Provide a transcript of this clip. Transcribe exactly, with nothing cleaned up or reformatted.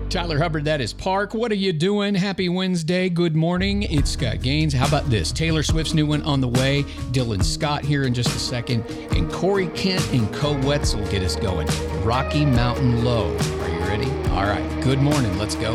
Tyler Hubbard, that is Park. What are you doing? Happy Wednesday. Good morning. It's Scott Gaines. How about this? Taylor Swift's new one on the way. Dylan Scott here in just a second. And Corey Kent and Co Wetzel get us going. Rocky Mountain Low. Are you ready? All right. Good morning. Let's go.